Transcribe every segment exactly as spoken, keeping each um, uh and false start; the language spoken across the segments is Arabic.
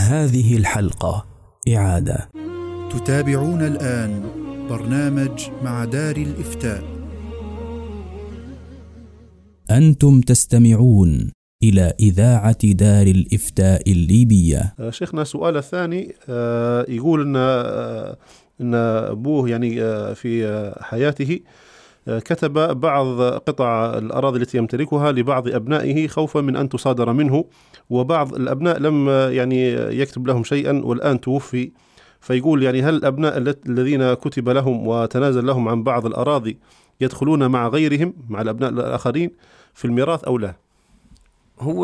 هذه الحلقة إعادة. تتابعون الآن برنامج مع دار الإفتاء. أنتم تستمعون إلى إذاعة دار الإفتاء الليبية. شيخنا السؤال الثاني يقول إن إن أبوه يعني في حياته كتب بعض قطع الأراضي التي يمتلكها لبعض أبنائه خوفا من أن تصادر منه، وبعض الأبناء لم يعني يكتب لهم شيئا والآن توفي. فيقول يعني هل الأبناء الذين كتب لهم وتنازل لهم عن بعض الأراضي يدخلون مع غيرهم مع الأبناء الآخرين في الميراث أو لا؟ هو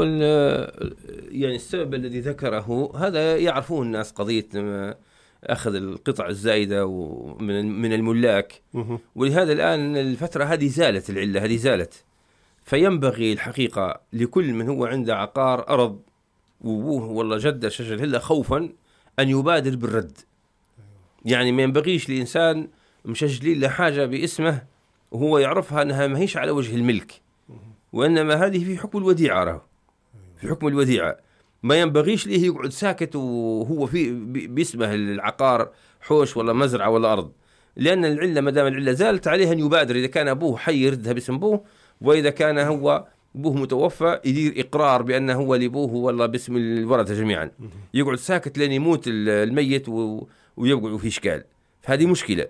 يعني السبب الذي ذكره هذا يعرفوه الناس، قضية أخذ القطع الزائدة من من الملاك، ولهذا الآن الفترة هذه زالت، العلة هذه زالت. فينبغي الحقيقة لكل من هو عنده عقار أرض وأبوه والله جده شجر هلا خوفا أن يبادر بالرد. يعني ما ينبغيش لإنسان مشجلين له حاجة باسمه وهو يعرفها أنها ما هيش على وجه الملك، وإنما هذه في حكم الوديعة، راه في حكم الوديعة. ما ينبغيش ليه يقعد ساكت وهو في باسمه العقار حوش ولا مزرعة ولا أرض، لأن العلة ما دام العلة زالت عليه أن يبادر. إذا كان أبوه حي يردها باسم أبوه، وإذا كان هو أبوه متوفى يدير إقرار بأنه هو لأبوه ولا باسم الورثة جميعا. يقعد ساكت لين يموت الميت ويقعد في إشكال، فهذه مشكلة.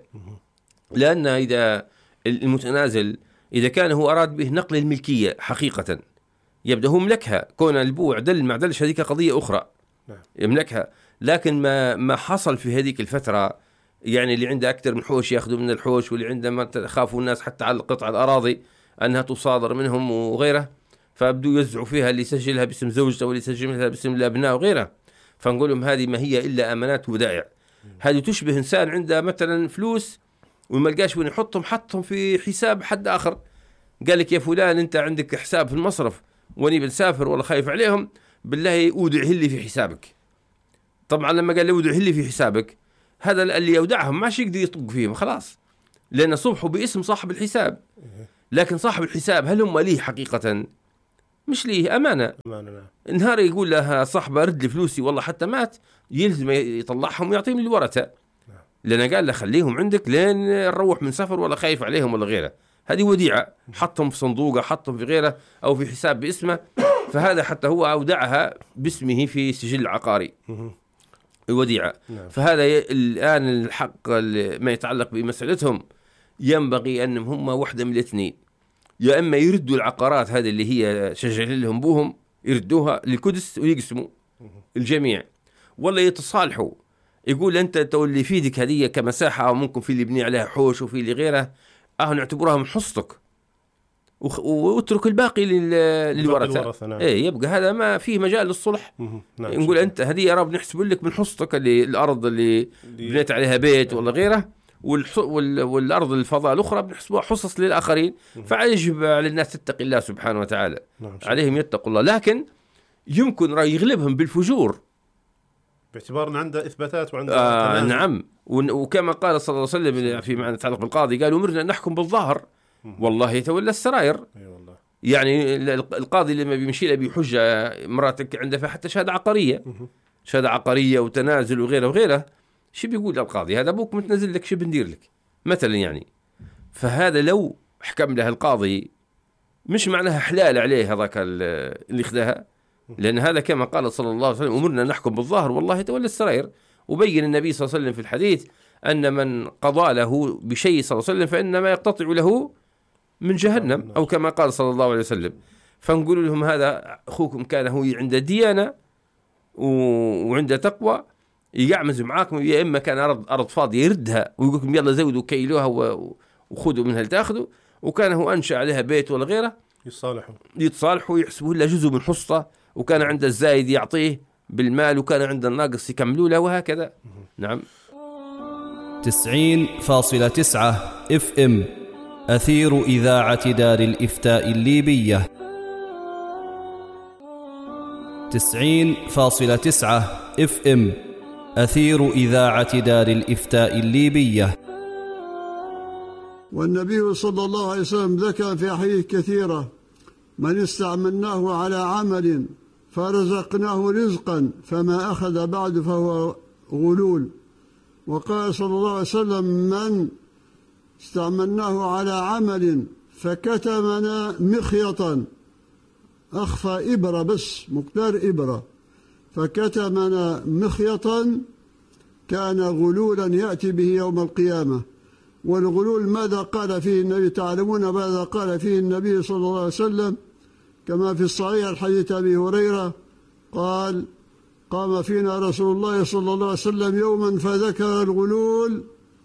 لأن إذا المتنازل إذا كان هو أراد به نقل الملكية حقيقة يبدأ هو ملكها، كون البوع دل ما دلش هذيك قضية أخرى يملكها. لكن ما ما حصل في هذيك الفترة يعني اللي عنده أكثر من حوش يأخذوا من الحوش، واللي عنده ما خافوا الناس حتى على قطع الأراضي أنها تصادر منهم وغيره، فابدوا يوزعوا فيها اللي يسجلها باسم زوجته واللي يسجلها باسم الأبناء وغيره. فنقول لهم هذه ما هي إلا أمانات ودائع. هذه تشبه إنسان عنده مثلا فلوس وما لقاش وين يحطهم، حطهم في حساب حد آخر، قال لك يا فلان أنت عندك حساب في المصرف واني بنسافر ولا خايف عليهم، بالله أودعه لي في حسابك. طبعا لما قال له أودعه لي في حسابك، هذا اللي يودعهم ماش يقدر يطق فيهم خلاص، لأن صبحوا باسم صاحب الحساب. لكن صاحب الحساب هل هم ليه حقيقة؟ مش ليه، أمانة. نهار يقول لها صاحبه رد لي فلوسي والله حتى مات، يلزم يطلعهم ويعطيهم للورثة، لأن قال له خليهم عندك لين نروح من سفر ولا خايف عليهم ولا غيره. هذه وديعة، حطهم في صندوقه، حطهم في غيره أو في حساب باسمه، فهذا حتى هو أودعها باسمه في سجل عقاري الوديعة. فهذا الآن الحق ما يتعلق بمسألتهم ينبغي أنهم هم واحدة من الاثنين، يا إما يردوا العقارات هذه اللي هي شجل لهم بوهم يردوها للقدس ويقسموا الجميع، ولا يتصالحوا. يقول أنت تولي في يدك هذه كمساحة، أو ممكن في اللي يبني عليها حوش وفي اللي غيره، أه نعتبرها من حصتك واترك الباقي للورثة. نعم. إيه يبقى هذا ما فيه مجال للصلح. نعم. نقول أنت هذه يا رب نحسب لك من حصتك اللي الأرض اللي بنيت عليها بيت ولا غيره، والأرض الفضاء الأخرى بنحسبها حصص للآخرين. فيجب على الناس تتقي الله سبحانه وتعالى. نعم. عليهم يتقوا الله، لكن يمكن رأي يغلبهم بالفجور باعتبار أن عنده إثباتات وعنده آه نعم. وكما قال صلى الله عليه وسلم في معنى يتعلق بالقاضي، قال أمرنا أن نحكم بالظاهر والله يتولى السرائر. أي والله. يعني القاضي لما بيمشي له بحجة مراتك عنده حتى شهادة عقارية، شهادة عقارية وتنازل وغيره وغيره، شو بيقول القاضي؟ هذا أبوك متنزل لك، شو بندير لك مثلا يعني. فهذا لو حكم له القاضي مش معناها حلال عليه هذاك اللي خذاها، لأن هذا كما قال صلى الله عليه وسلم أمرنا نحكم بالظاهر والله يتولى السرائر. وبين النبي صلى الله عليه وسلم في الحديث أن من قضى له بشيء صلى الله عليه وسلم فإنما يقتطع له من جهنم، أو كما قال صلى الله عليه وسلم. فنقول لهم هذا أخوكم كان هو عنده ديانة وعنده تقوى يعمز معاكم، يا إما كان أرض أرض فاضية يردها ويقول لكم يلا زودوا كيلوها وخذوا منها لتأخذوا، وكان هو أنشأ عليها بيت ولا غيره يتصالحوا يتصالحوا ويحسبوا له جزء من حصته، وكان عنده الزايد يعطيه بالمال، وكان عنده الناقص يكملوا له، وهكذا. نعم. تسعين فاصلة تسعة اف ام أثير إذاعة دار الإفتاء الليبية. تسعين فاصلة تسعة اف ام أثير إذاعة دار الإفتاء الليبية. والنبي صلى الله عليه وسلم ذكر في أحاديث كثيرة من استعملناه على عمل فرزقناه رزقا فما أخذ بعد فهو غلول. وقال صلى الله عليه وسلم: من استعملناه على عمل فكتمنا مخيطا، أخفى إبرة بس مقدار إبرة، فكتمنا مخيطا كان غلولا يأتي به يوم القيامة. والغلول ماذا قال فيه النبي؟ تعلمون ماذا قال فيه النبي صلى الله عليه وسلم كما في الصحيح الحديث أبي هريرة قال: قام فينا رسول الله صلى الله عليه وسلم يوما فذكر الغلول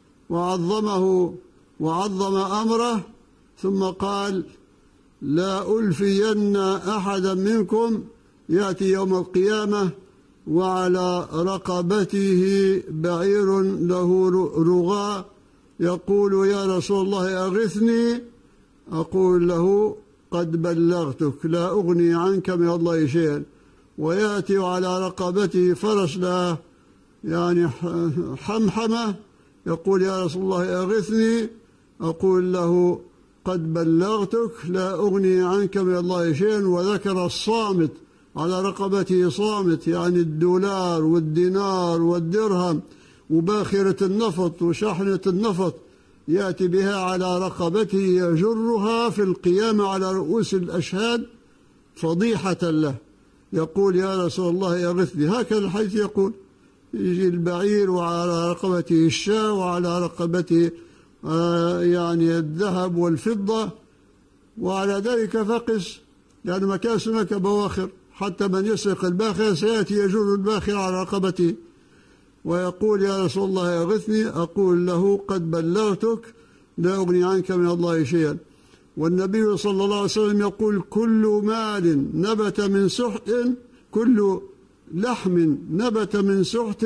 وعظمه وعظم أمره، ثم قال: لا ألفين أحدا منكم يأتي يوم القيامة وعلى رقبته بعير له رغاء يقول: يا رسول الله أغثني، أقول له: قد بلغتك لا أغني عنك من الله شيئا. ويأتي على رقبته فرس له يعني حمحمة يقول: يا رسول الله أغثني، أقول له: قد بلغتك لا أغني عنك من الله شيئا. وذكر الصامت على رقبته، صامت يعني الدولار والدينار والدرهم وباخرة النفط وشحنة النفط، يأتي بها على رقبته يجرها في القيامة على رؤوس الأشهاد فضيحة له، يقول: يا رسول الله أغثني. هكذا الحديث يقول. يجي البعير وعلى رقبته الشاة وعلى رقبته آه يعني الذهب والفضة، وعلى ذلك فقس، يعني مكاس هناك بواخر، حتى من يسرق الباخر سيأتي يجر الباخر على رقبته ويقول: يا رسول الله أغثني، أقول له: قد بلغتك لا أغني عنك من الله شيئا. والنبي صلى الله عليه وسلم يقول: كل مال نبت من سحت، كل لحم نبت من سحت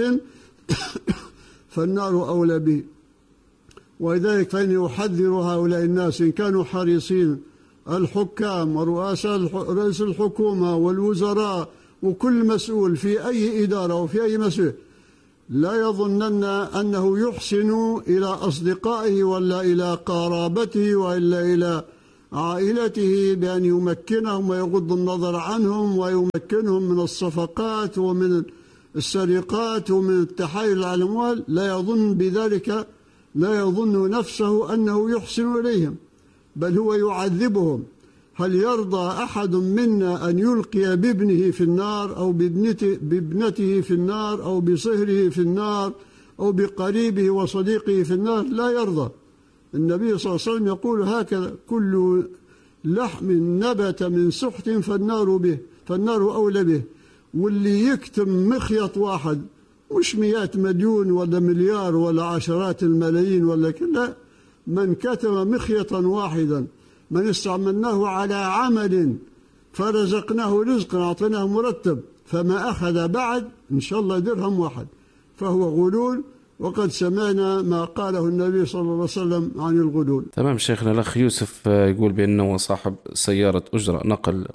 فالنار أولى به. ولذلك فإني أحذر هؤلاء الناس إن كانوا حريصين، الحكام ورؤساء رئيس الحكومة والوزراء وكل مسؤول في أي إدارة وفي أي مسؤول، لا يظنن أنه يحسن إلى أصدقائه ولا إلى قرابته وإلا إلى عائلته بأن يمكنهم ويغض النظر عنهم ويمكنهم من الصفقات ومن السرقات ومن التحايل على الأموال. لا يظن بذلك، لا يظن نفسه أنه يحسن إليهم، بل هو يعذبهم. هل يرضى أحد منا أن يلقي بابنه في النار أو بابنته, بابنته في النار أو بصهره في النار أو بقريبه وصديقه في النار؟ لا يرضى. النبي صلى الله عليه وسلم يقول هكذا: كل لحم نبت من سحت فالنار به، فالنار أولى به. واللي يكتم مخيط واحد، مش مئات مليون ولا مليار ولا عشرات الملايين ولا كلا، من كتم مخيطا واحدا، من استعملناه على عمل فرزقناه رزقا أعطيناه مرتب فما أخذ بعد إن شاء الله درهم واحد فهو غلول. وقد سمعنا ما قاله النبي صلى الله عليه وسلم عن الغلول. تمام شيخنا. الأخ يوسف يقول بأنه صاحب سيارة أجرة نقل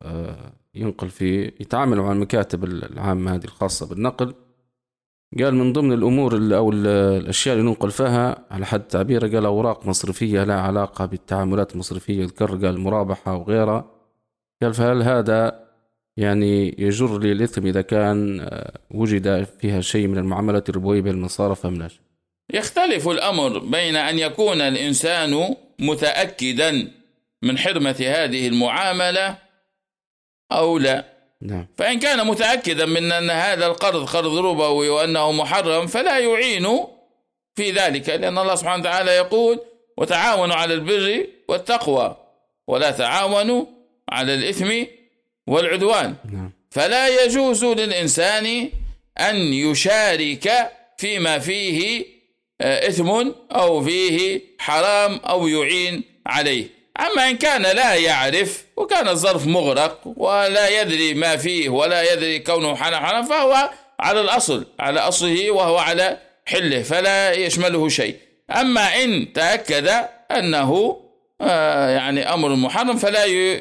ينقل في يتعامل مع المكاتب العامة هذه الخاصة بالنقل، قال من ضمن الأمور أو الأشياء اللي ننقل فيها على حد تعبيره قال أوراق مصرفية لها علاقة بالتعاملات المصرفية، يذكر قال المرابحة وغيرها. قال فهل هذا يعني يجر لي الإثم إذا كان وجد فيها شيء من المعاملات الربوية بالمصارف أم لا؟ يختلف الأمر بين أن يكون الإنسان متأكدا من حرمة هذه المعاملة أو لا. نعم. فإن كان متأكدا من أن هذا القرض قرض ربوي وأنه محرم فلا يعين في ذلك، لأن الله سبحانه وتعالى يقول: وتعاونوا على البر والتقوى ولا تعاونوا على الإثم والعدوان. نعم. فلا يجوز للإنسان أن يشارك فيما فيه إثم أو فيه حرام أو يعين عليه. أما إن كان لا يعرف وكان الظرف مغرق ولا يدري ما فيه ولا يدري كونه حرام فهو على الأصل على أصله وهو على حله فلا يشمله شيء. أما إن تأكد أنه آه يعني أمر محرم فلا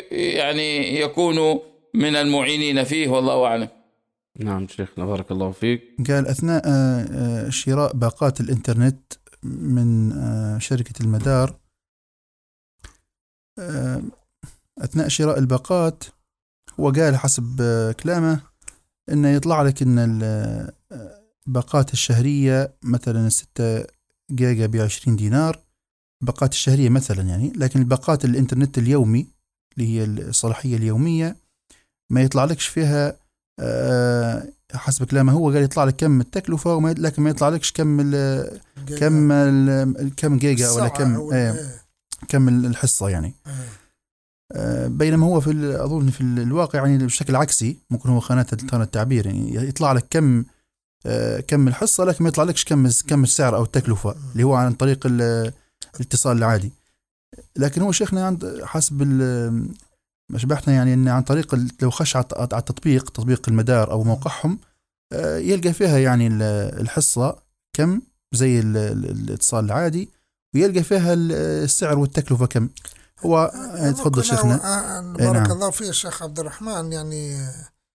يعني يكون من المعينين فيه، والله أعلم. نعم شيخنا بارك الله فيك. قال أثناء شراء باقات الإنترنت من شركة المدار، أثناء شراء الباقات هو قال حسب كلامه إنه يطلع لك إن الباقات الشهرية مثلا ستة جيجا بعشرين دينار، باقات الشهرية مثلا يعني، لكن الباقات الإنترنت اليومي اللي هي الصلاحية اليومية ما يطلع لكش فيها أه حسب كلامه. هو قال يطلع لك كم التكلفة وما لكن ما يطلع لكش كم ال كم ال كم جيجا ولا كم ايه كم الحصة يعني. أه بينما هو في أظن في الواقع يعني بشكل عكسي، ممكن هو خانات التعبير يعني يطلع لك كم أه كم الحصة لكن ما يطلع لكش كم كم السعر أو التكلفة اللي هو عن طريق الاتصال العادي. لكن هو شيخنا عند حسب ما شبحنا يعني إن عن طريق لو خش على التطبيق تطبيق المدار أو موقعهم يلقى فيها يعني الحصة كم زي الاتصال العادي، ويلقى فيها السعر والتكلفة كم. هو تفضل شيخنا. بارك نعم. الله فيك شيخ عبد الرحمن. يعني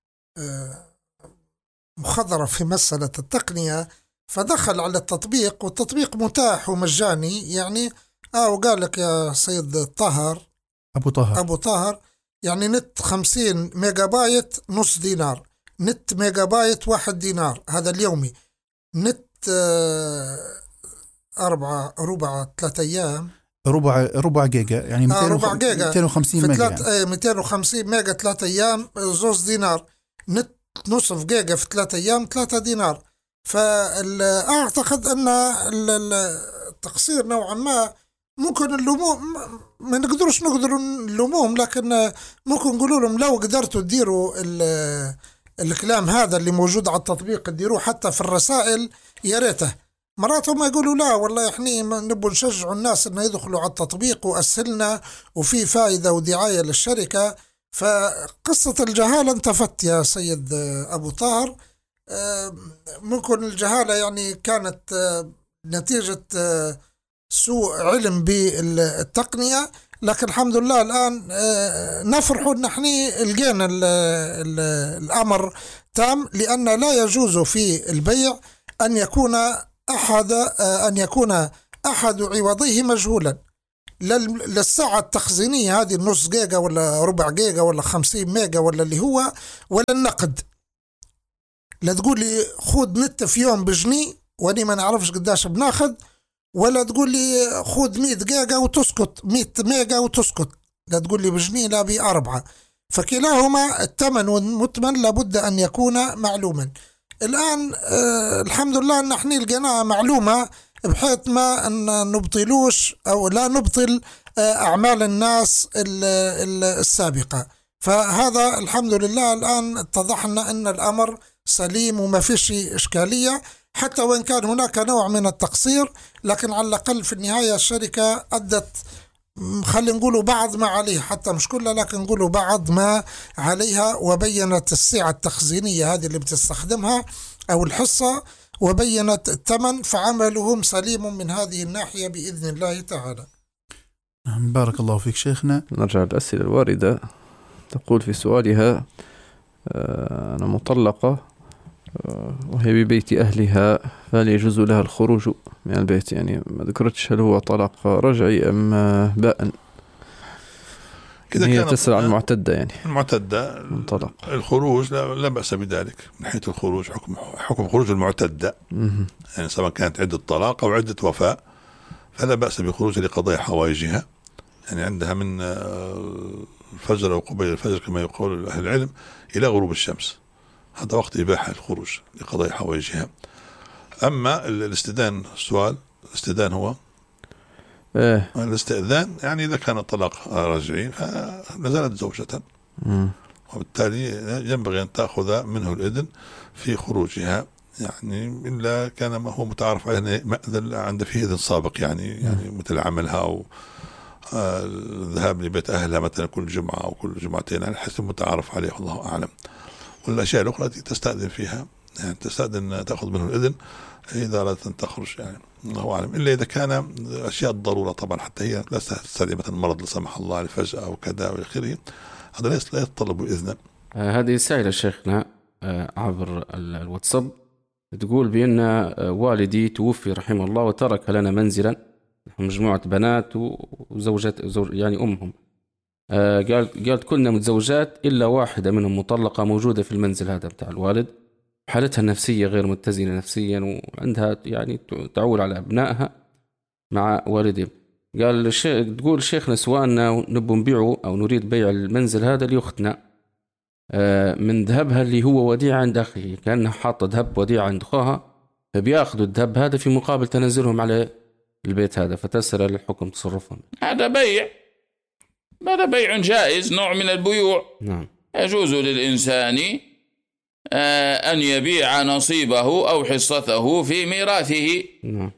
مخضرة في مسألة التقنية، فدخل على التطبيق والتطبيق متاح ومجاني يعني. اه وقال لك يا سيد طاهر أبو طاهر أبو طاهر يعني نت خمسين ميجا بايت نص دينار، نت ميجا بايت واحد دينار هذا اليومي، نت آه أربعة ربع ثلاثة أيام ربع ربع جيجا يعني آه ربع جيجا مئتين وخمسين ميجا يعني. آه مئتين وخمسين ميجا ثلاثة أيام زوز دينار، نت نصف جيجا في ثلاثة أيام ثلاثة دينار. فأعتقد أن التقصير نوعا ما ممكن اللوموم ما نقدرش نقدر نلوموهم، لكن ممكن نقولوا لهم لو قدرتوا تديروا الكلام هذا اللي موجود على التطبيق تديروه حتى في الرسائل يا ريته. مرات هم يقولوا لا والله احنا نبغى نشجعوا الناس انه يدخلوا على التطبيق واسهلنا وفي فائدة ودعاية للشركة. فقصة الجهالة انتفت يا سيد أبو طاهر. ممكن الجهالة يعني كانت نتيجة سوء علم بالتقنية، لكن الحمد لله الآن نفرح أن نحن لقينا الأمر تام، لأن لا يجوز في البيع أن يكون أحد أن يكون أحد عوضيه مجهولا. للساعة التخزينية هذه النص جيجا ولا ربع جيجا ولا خمسين ميجا ولا اللي هو ولا النقد، لا تقول لي خود نت في يوم بجنيه واني ما نعرفش قداش بناخد، ولا تقول لي خود مية جيجا وتسكت مية ميجا وتسكت، لا تقول لي بجنيه لا بأربعة. فكلاهما الثمن والمثمن لابد أن يكون معلوما. الآن آه الحمد لله أن احنا لقيناها معلومة بحيث ما أن نبطلوش أو لا نبطل آه أعمال الناس السابقة. فهذا الحمد لله الآن اتضحنا أن الأمر سليم وما فيش إشكالية، حتى وإن كان هناك نوع من التقصير، لكن على الأقل في النهاية الشركة أدت خلينا نقولوا بعض ما عليها، حتى مش كلها لكن نقولوا بعض ما عليها، وبينت السعة التخزينية هذه اللي بتستخدمها أو الحصة، وبينت الثمن، فعملهم سليم من هذه الناحية بإذن الله تعالى. بارك الله فيك شيخنا. نرجع الأسئلة الواردة. تقول في سؤالها أنا مطلقة وهي ببيت أهلها، فهل يجوز لها الخروج من البيت؟ يعني ما ذكرتش هل هو طلاق رجعي أم بائن. كذا هي تسأل عن المعتدة، يعني المعتدة منطلق. الخروج لا, لا بأس بذلك من حيث الخروج، حكم حكم خروج المعتدة يعني سواء كانت عدة طلاق أو عدة وفاة فلا بأس بخروج لقضاء حوائجها. يعني عندها من الفجر أو قبيل الفجر كما يقول أهل العلم إلى غروب الشمس، هذا وقت إباحة الخروج لقضاء حوائجها. أما الاستئذان، السؤال الاستئذان هو إيه؟ الاستئذان يعني إذا كان الطلاق رجعي فنزلت زوجة، وبالتالي ينبغي أن تأخذ منه الإذن في خروجها، يعني إلا كان ما هو متعارف عليه مأذن عند فيه إذن سابق، يعني يعني مثل عملها أو الذهاب لبيت أهلها مثلا كل جمعة أو كل جمعتين على حسب متعارف عليه، الله أعلم. والأشياء الأخرى التي تستأذن فيها يعني تستأذن تأخذ منه الإذن إذا أردت أن تخرج، يعني الله أعلم، إلا إذا كان أشياء الضرورة طبعا، حتى هي لا تستدعي مثلا مرض لا سمح الله على الفجأة أو كذا وآخره، هذا ليس لا يتطلب إذنا. آه هذه سائلة شيخنا آه عبر الواتساب، تقول بأن آه والدي توفي رحمه الله وترك لنا منزلا، مجموعة بنات وزوجات زوج يعني أمهم، آه قال قالت كلنا متزوجات إلا واحدة منهم مطلقة موجودة في المنزل هذا بتاع الوالد، حالتها النفسية غير متزنة نفسيا، وعندها يعني تعول على أبنائها مع والدهم. قال الشيخ تقول شيخنا سواءنا نبغى نبيعه أو نريد بيع المنزل هذا لأختنا من ذهبها اللي هو وديعة عند أخيه، كأنها حاطة ذهب وديعة عند أخوها، فبياخذوا الذهب هذا في مقابل تنزلهم على البيت هذا، فتسأل الحكم تصرفهم. هذا بيع، هذا بيع جائز، نوع من البيوع. نعم. يجوز للإنسان أن يبيع نصيبه أو حصته في ميراثه. نعم.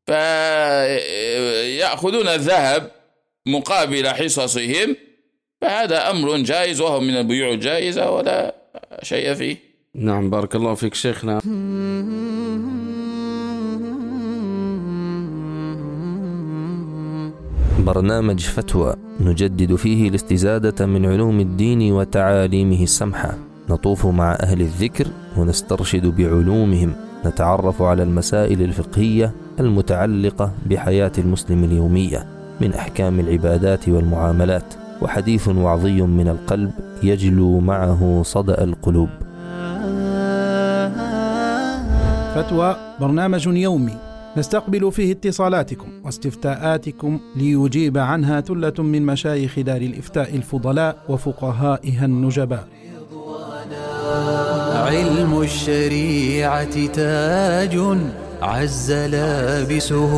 فيأخذون الذهب مقابل حصصهم، فهذا أمر جائز وهو من البيوع الجائزة ولا شيء فيه. نعم بارك الله فيك شيخنا. برنامج فتوى نجدد فيه الاستزادة من علوم الدين وتعاليمه السمحة، نطوف مع أهل الذكر ونسترشد بعلومهم، نتعرف على المسائل الفقهية المتعلقة بحياة المسلم اليومية من أحكام العبادات والمعاملات، وحديث وعظي من القلب يجلو معه صدأ القلوب. فتوى برنامج يومي نستقبل فيه اتصالاتكم واستفتاءاتكم ليجيب عنها ثلة من مشايخ دار الإفتاء الفضلاء وفقهائها النجباء. علم الشريعة تاج عز لابسه،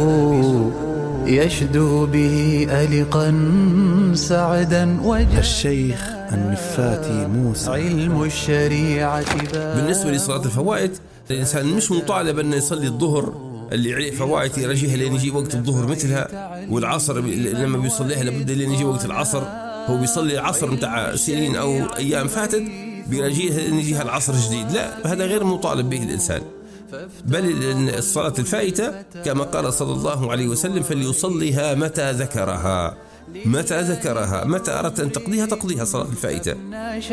يشدو به ألقا سعدا وجه. الشيخ النفاتي موسى. علم الشريعة بالنسبة لصلاة الفوائد، الإنسان مش مطالب أن يصلي الظهر اللي عليه فوائد يرجيها لين يجي وقت الظهر مثلها، والعصر لما بيصليها لابد لين يجي وقت العصر. هو بيصلي العصر متاع سنين أو أيام فاتت بيرجيها لين يجيها العصر جديد، لا، هذا غير مطالب به الإنسان. بل الصلاة الفائتة كما قال صلى الله عليه وسلم فليصليها متى ذكرها، متى ذكرها، متى أردت أن تقضيها تقضيها صلاة الفائتة.